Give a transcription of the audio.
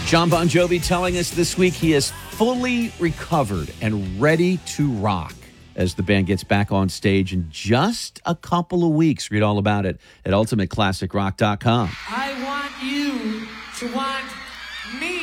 John Bon Jovi telling us this week he is fully recovered and ready to rock as the band gets back on stage in just a couple of weeks. Read all about it at ultimateclassicrock.com. I want you to want me.